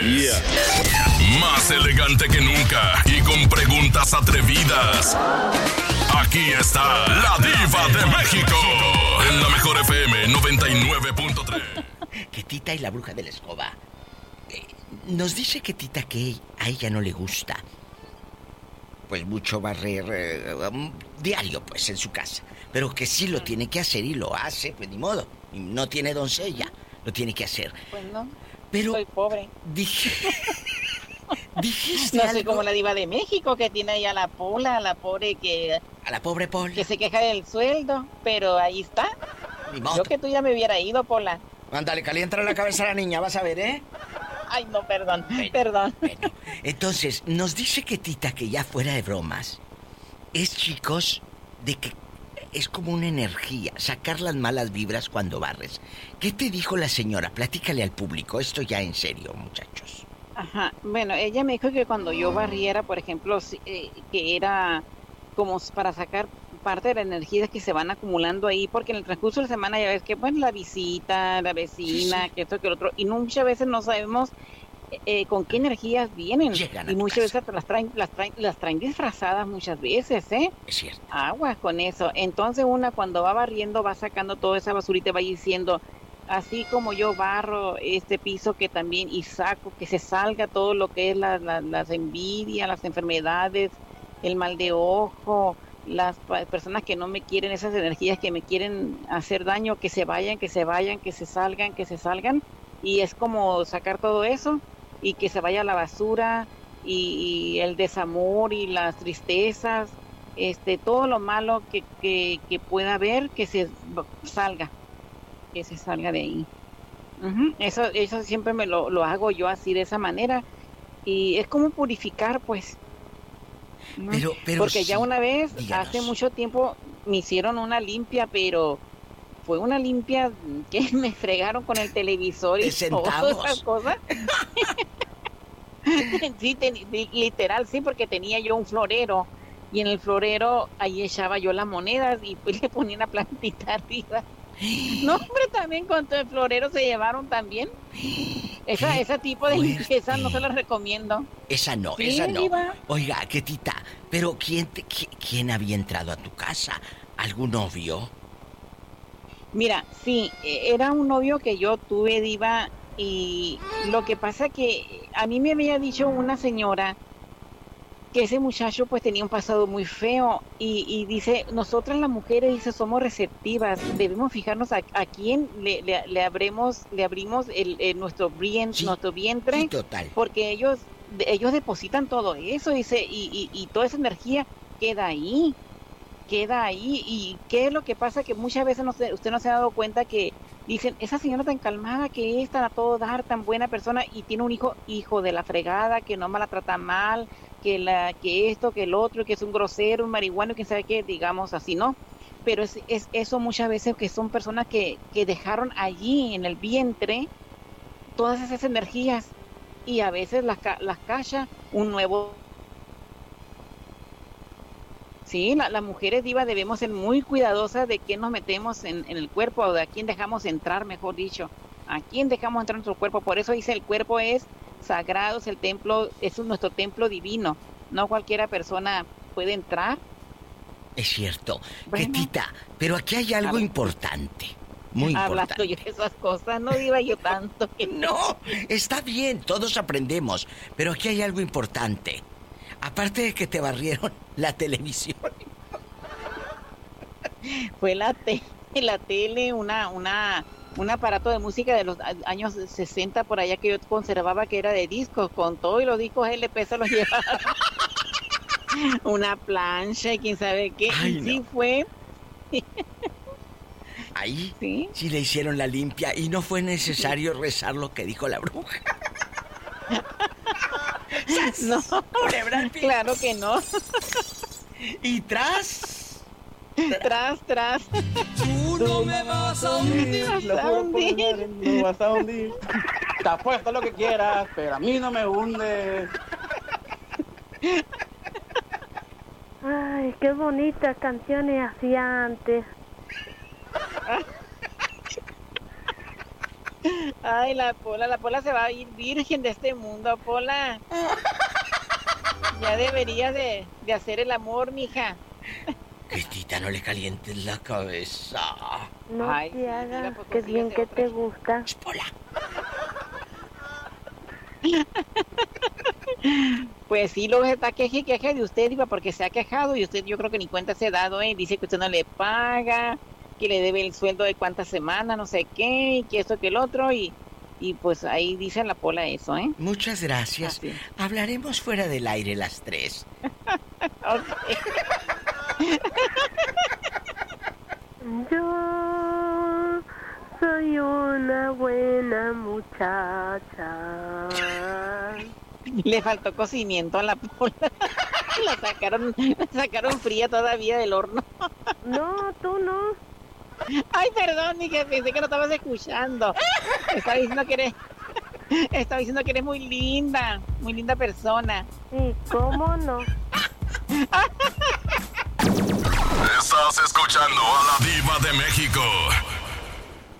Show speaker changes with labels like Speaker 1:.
Speaker 1: Yeah. Más elegante que nunca y con preguntas atrevidas. Aquí está la Diva de México. En la mejor FM 99.3.
Speaker 2: Que Tita y la bruja de la escoba. Nos dice que Tita que a ella no le gusta pues mucho barrer diario pues en su casa, pero que sí lo tiene que hacer y lo hace, pues ni modo, no tiene doncella, lo tiene que hacer.
Speaker 3: Pues no,
Speaker 2: pero
Speaker 3: soy pobre.
Speaker 2: Dijiste
Speaker 3: no
Speaker 2: algo.
Speaker 3: soy como la Diva de México que tiene ahí a la Pola, a la pobre que...
Speaker 2: A la pobre Pola.
Speaker 3: Que se queja del sueldo, pero ahí está.
Speaker 2: Ni modo.
Speaker 3: Yo que tú ya me hubiera ido, Pola.
Speaker 2: Ándale, caliéntale la cabeza a la niña, vas a ver, ¿eh?
Speaker 3: Ay, no, perdón,
Speaker 2: bueno,
Speaker 3: perdón.
Speaker 2: Bueno, entonces, nos dice que Tita, que ya fuera de bromas, es, chicos, de que es como una energía, sacar las malas vibras cuando barres. ¿Qué te dijo la señora? Platícale al público, esto ya en serio, muchachos.
Speaker 3: Ajá, bueno, ella me dijo que cuando yo barriera, por ejemplo, que era como para sacar parte de la energía que se van acumulando ahí, porque en el transcurso de la semana ya ves que pues la visita, la vecina, sí. Que esto, que lo otro, y muchas veces no sabemos con qué energías vienen. Y muchas veces las traen disfrazadas muchas veces, ¿eh?
Speaker 2: Es cierto.
Speaker 3: Aguas con eso. Entonces una cuando va barriendo va sacando toda esa basurita y va diciendo, así como yo barro este piso que también y saco, que se salga todo lo que es las envidias, las enfermedades, el mal de ojo, las personas que no me quieren, esas energías que me quieren hacer daño, que se vayan, que se salgan, y es como sacar todo eso y que se vaya a la basura y el desamor y las tristezas, todo lo malo que pueda haber, que se salga de ahí. Uh-huh. Eso siempre me lo hago yo así, de esa manera, y es como purificar, pues.
Speaker 2: Pero
Speaker 3: porque
Speaker 2: sí,
Speaker 3: ya una vez,
Speaker 2: díganos.
Speaker 3: Hace mucho tiempo, me hicieron una limpia, pero fue una limpia que me fregaron con el televisor y todas esas cosas. Sí, literal, sí, porque tenía yo un florero, y en el florero ahí echaba yo las monedas y pues le ponía una plantita arriba. No, hombre, también con todo el florero se llevaron también. Ese tipo de limpieza no se la recomiendo.
Speaker 2: Esa no,
Speaker 3: sí,
Speaker 2: esa no.
Speaker 3: Diva.
Speaker 2: Oiga, ¿qué Tita? Pero ¿quién había entrado a tu casa? ¿Algún novio?
Speaker 3: Mira, sí, era un novio que yo tuve, Diva, y lo que pasa que a mí me había dicho una señora que ese muchacho pues tenía un pasado muy feo y dice, nosotras las mujeres, dice, somos receptivas, debemos fijarnos a quién le abrimos nuestro vientre,
Speaker 2: sí, total.
Speaker 3: porque ellos depositan todo eso, dice, y toda esa energía queda ahí, y qué es lo que pasa, que muchas veces usted no se ha dado cuenta que dicen, esa señora tan calmada que es, tan a todo dar, tan buena persona, y tiene un hijo de la fregada, que no me la trata mal, que esto, que el otro, que es un grosero, un marihuano, quién sabe qué, digamos así, ¿no? Pero es eso muchas veces, que son personas que dejaron allí en el vientre todas esas energías, y a veces las calla un nuevo. Sí, las mujeres, Diva, debemos ser muy cuidadosas de quién nos metemos en el cuerpo, o de a quién dejamos entrar, mejor dicho, a quién dejamos entrar en nuestro cuerpo. Por eso dice, el cuerpo es sagrado, es el templo, es nuestro templo divino. No cualquiera persona puede entrar.
Speaker 2: Es cierto.
Speaker 3: Bueno,
Speaker 2: que Tita, pero aquí hay algo importante. Muy importante.
Speaker 3: Hablando yo de esas cosas, no iba yo tanto.
Speaker 2: No, está bien, todos aprendemos. Pero aquí hay algo importante. Aparte de que te barrieron la televisión.
Speaker 3: Fue la tele, un aparato de música de los años 60 por allá que yo conservaba, que era de discos, con todo y los discos LP se los llevaron. Una plancha y quién sabe qué.
Speaker 2: Ay,
Speaker 3: y sí
Speaker 2: no.
Speaker 3: Fue.
Speaker 2: Ahí
Speaker 3: sí
Speaker 2: le hicieron la limpia y no fue necesario rezar lo que dijo la bruja.
Speaker 3: No, claro que no.
Speaker 2: Y tras.
Speaker 4: Tú no me vas a hundir.
Speaker 5: No vas a hundir. Te apuesto lo que quieras, pero a mí no me hunde.
Speaker 6: Ay, qué bonitas canciones hacía antes.
Speaker 3: Ay, la Pola se va a ir virgen de este mundo, Pola. Ya deberías de hacer el amor, mija.
Speaker 2: Que Tita, no le calientes la cabeza.
Speaker 6: No
Speaker 3: Ay,
Speaker 6: te
Speaker 3: sí,
Speaker 6: hagas,
Speaker 3: mira, pues,
Speaker 6: que es bien que te gusta.
Speaker 2: Pola.
Speaker 3: Pues sí, luego se está queje de usted, Diva, porque se ha quejado y usted yo creo que ni cuenta se ha dado, ¿eh? Dice que usted no le paga, que le debe el sueldo de cuántas semanas, no sé qué, y que esto, que el otro, y pues ahí dice la Pola eso, ¿eh?
Speaker 2: Muchas gracias.
Speaker 3: Así.
Speaker 2: Hablaremos fuera del aire las 3.
Speaker 3: Okay.
Speaker 6: Yo soy una buena muchacha.
Speaker 3: Le faltó cocimiento a la Pola. La sacaron fría todavía del horno.
Speaker 6: No, tú no.
Speaker 3: Ay, perdón, mija, pensé que no estabas escuchando. Estaba diciendo que eres muy linda persona.
Speaker 6: Sí, ¿cómo no?
Speaker 1: Estás escuchando a la Diva de México.